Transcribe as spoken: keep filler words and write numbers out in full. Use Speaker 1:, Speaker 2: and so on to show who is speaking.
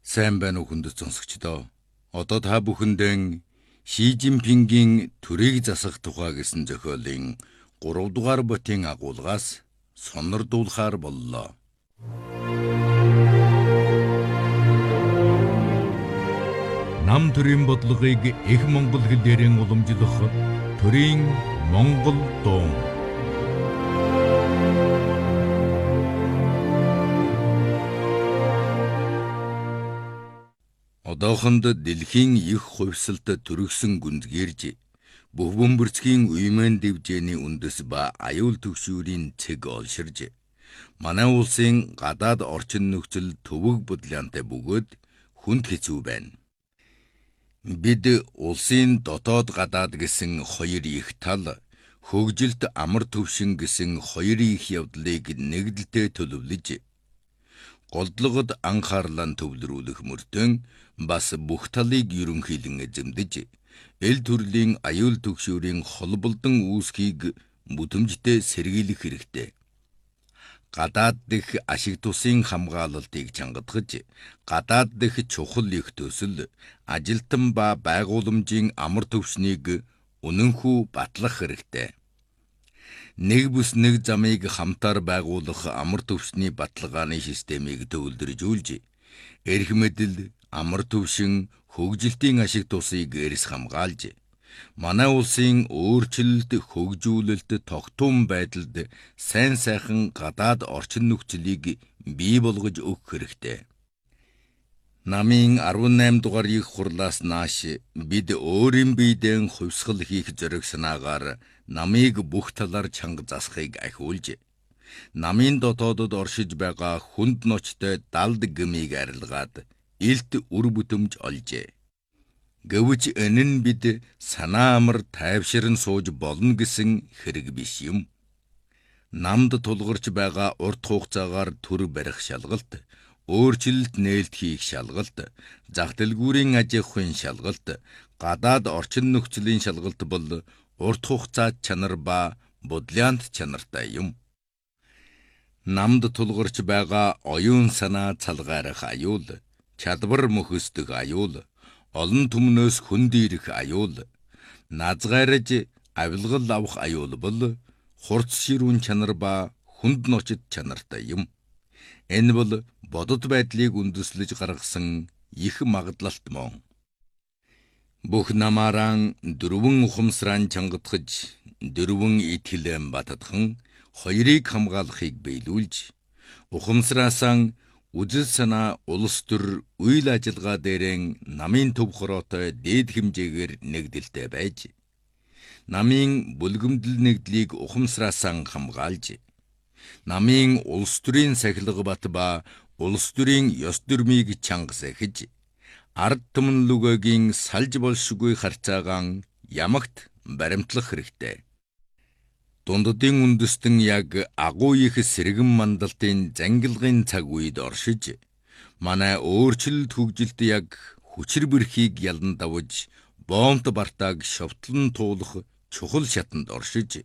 Speaker 1: Сайн байна уу хүндэт сонсогчдоо. Одоо та бүхэндээ Ши Жинпингийн төрийг засах тухай гэсэн зохиолын гурав дугаар бүтийн агуулгаас сонирдуулахаар боллоо. Нам төрийн бодлогыг их монгол хэлээрэн уламжлах төрийн монгол дуун. Одоохонд дэлхийн их хувьсалт төрөгсөн гүндгэрж бүх бөмбөрцгийн уйман дэвжээний үндэс ба аюул төгшүүрийн цэг олширж манай улсын гадаад орчин нөхцөл төвөг бодлоонтой бөгөөд хүнд хэцүү байна. Бид улсын дотоод гадаад гэсэн хоёр их тал, хөгжилт амар төвшин гэсэн хоёр их явдлыг нэгдэлтэй төлөвлөж голдлогод анхаарлаа төвлөрүүлэх мөртөө бас бүх талыг ерөнхийлөн эзэмдэж эл төрлийн аюул төгшүүрийн холболдон үүсхийг бүтэмжтэй сэргийлэх хэрэгтэй. Гадаад дэх ашиг тусын хамгаалалтыг чангадгаж, гадаад дэх чухал их төсөл, ажилтан ба байгууламжийн амар төвшнийг үнэнхүү батлах хэрэгтэй. Нэг бүс нэг замыг хамтаар байгуулах амар төвшний баталгааны системийг төвлөржүүлж, эрх мэдэл, амар төвшин, хөгжилтийн ашиг тусыг эрс хамгаалж, манай улсын өөрчлөлт, хөгжүүлэлт, тогтун байдалд сайн сайхан гадаад орчин нөхцөлийг бий болгож өгөх хэрэгтэй. Намын арван найм дугаар их хурлаас нааш бид өөрийн биедээ хувьсгал хийх зориг санаагаар намыг бүх талаар чанга засахыг ахиулж, намын дотоодод оршиж байгаа хүнд ночтой далд гмийг арилгаад илт үр бүтэмж олжээ. Гэвч энэ нь бид санаа амар тайвширн сууж болно гэсэн хэрэг биш юм. Намд тулгарч байгаа урт хугацаагаар төр барих шалгалт, өөрчлөлт нээлт хийх шалгалт, зах дэлгүүрийн аж ахуйн шалгалт, гадаад орчин нөхцөлийн шалгалт бол урт хугацаа чанар ба бодлоонт чанартай юм. Намд тулгарч байгаа оюун санаа цалгаарах аюул, чадвар мөхөсдөх аюул, олон түмнөөс хүнд ирэх аюул, назгайраж авилгал авах аюул бол хурц ширүүн чанар ба хүнд ночид чанартай юм. Энэ бол бодит байдлыг үндэслэж гаргасан их магадлалт мөн. Бүх намааран дөрвөн ухамсараа чангадгаж, дөрвөн итгэлэн батадхан хоёрыг хамгаалахыг биелүүлж, ухамсараасаа үзэл санаа улс төр үйл ажиллагаа дээрэн намын төв хороотой дээд хэмжээгээр нэгдэлтэй байж, намын бүлгэмдэл нэгдлийг ухамсараасаа хамгаалж, намын улс төрийн сахилга бат ба улс төрийн ёс дүрмийг чанга сахиж, ард түмэн лүгэгийн салж болшгүй харьцаагаан ямагт баримтлах хэрэгтэй. Дундадын үндэстэн яг агуу их сэргэн мандалтын зангилгын цаг үед оршиж, манай өөрчлөлт хөгжилт яг хүчир бэрхийг ялан давж, боомт бартааг шовтлон туулах чухал шатанд оршиж,